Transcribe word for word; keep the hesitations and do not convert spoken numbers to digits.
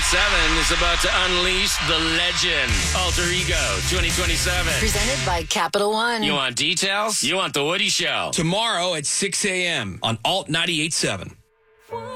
eighty-seven is about to unleash the legend. Alter Ego twenty twenty-seven. Presented by Capital One. You want details? You want The Woody Show. Tomorrow at six a.m. on Alt ninety-eight point seven.